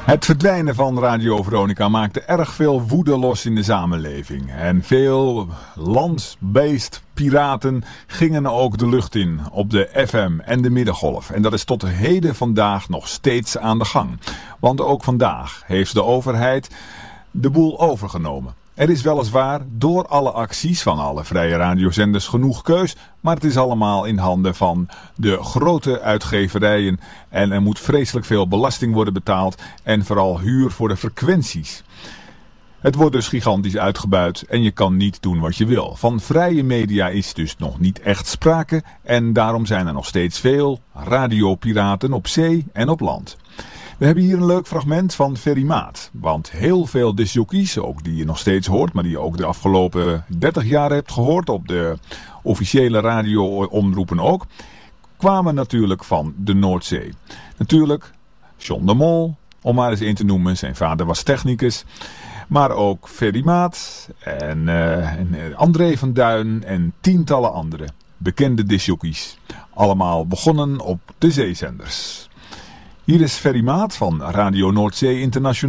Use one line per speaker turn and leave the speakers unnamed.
Het verdwijnen van Radio Veronica maakte erg veel woede los in de samenleving. En veel land-based piraten gingen ook de lucht in op de FM en de middengolf. En dat is tot heden vandaag nog steeds aan de gang. Want ook vandaag heeft de overheid de boel overgenomen. Er is weliswaar door alle acties van alle vrije radiozenders genoeg keus, maar het is allemaal in handen van de grote uitgeverijen en er moet vreselijk veel belasting worden betaald en vooral huur voor de frequenties. Het wordt dus gigantisch uitgebuit en je kan niet doen wat je wil. Van vrije media is dus nog niet echt sprake en daarom zijn er nog steeds veel radiopiraten op zee en op land. We hebben hier een leuk fragment van Ferry Maat. Want heel veel discjockeys, ook die je nog steeds hoort, maar die je ook de afgelopen 30 jaar hebt gehoord, op de officiële radio-omroepen ook, kwamen natuurlijk van de Noordzee. Natuurlijk John de Mol, om maar eens één te noemen, zijn vader was technicus. Maar ook Ferry Maat en André van Duin en tientallen andere bekende discjockeys. Allemaal begonnen op de zeezenders. Hier is Ferry Maat van Radio Noordzee Internationaal.